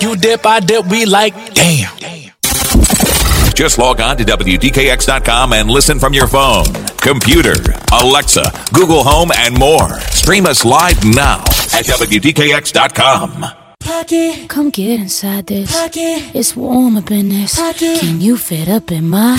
You dip, I dip, we like, damn. Just log on to WDKX.com and listen from your phone, computer, Alexa, Google Home, and more. Stream us live now at WDKX.com. Come get inside this. It's warm up in this. Can you fit up in my